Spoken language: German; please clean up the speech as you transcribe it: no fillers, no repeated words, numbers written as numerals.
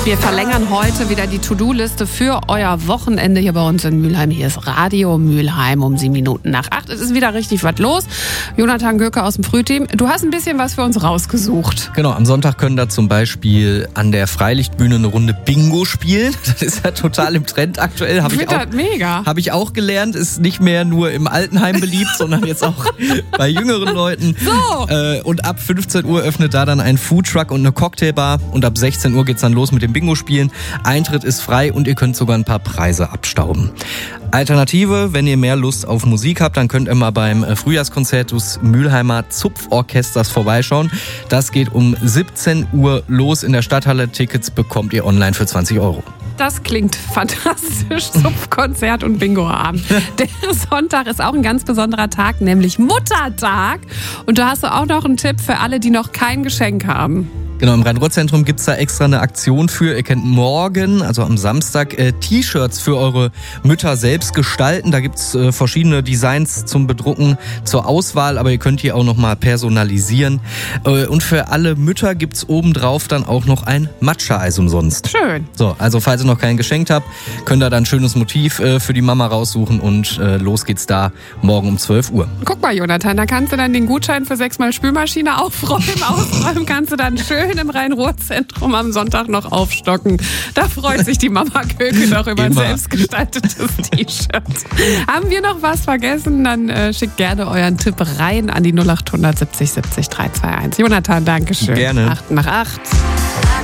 Wir verlängern heute wieder die To-Do-Liste für euer Wochenende hier bei uns in Mülheim. Hier ist Radio Mülheim um 7:07. Es ist wieder richtig was los. Jonathan Göke aus dem Frühteam, du hast ein bisschen was für uns rausgesucht. Genau, am Sonntag können da zum Beispiel an der Freilichtbühne eine Runde Bingo spielen. Das ist ja total im Trend aktuell. Habe ich auch gelernt. Ist nicht mehr nur im Altenheim beliebt, sondern jetzt auch bei jüngeren Leuten. So. Und ab 15 Uhr öffnet da dann ein Foodtruck und eine Cocktailbar. Und ab 16 Uhr geht's dann los mit dem Bingo spielen. Eintritt ist frei und ihr könnt sogar ein paar Preise abstauben. Alternative, wenn ihr mehr Lust auf Musik habt, dann könnt ihr mal beim Frühjahrskonzert des Mülheimer Zupforchesters vorbeischauen. Das geht um 17 Uhr los in der Stadthalle. Tickets bekommt ihr online für 20 €. Das klingt fantastisch. Zupfkonzert und Bingoabend. Der Sonntag ist auch ein ganz besonderer Tag, nämlich Muttertag. Und da hast du auch noch einen Tipp für alle, die noch kein Geschenk haben. Genau, im Rhein-Ruhr-Zentrum gibt's da extra eine Aktion für. Ihr könnt morgen, also am Samstag, T-Shirts für eure Mütter selbst gestalten. Da gibt's verschiedene Designs zum Bedrucken zur Auswahl, aber ihr könnt die auch nochmal personalisieren. Und für alle Mütter gibt's obendrauf dann auch noch ein Matcha-Eis umsonst. Schön. So, also falls ihr noch kein geschenkt habt, könnt ihr dann ein schönes Motiv für die Mama raussuchen und los geht's da morgen um 12 Uhr. Guck mal, Jonathan, da kannst du dann den Gutschein für 6-mal Spülmaschine ausräumen kannst du dann schön im Rhein-Ruhr-Zentrum am Sonntag noch aufstocken. Da freut sich die Mama Göke noch über ein selbstgestaltetes T-Shirt. Haben wir noch was vergessen? Dann schickt gerne euren Tipp rein an die 0800 70 70 321. Jonathan, danke schön. Gerne. 8 nach 8.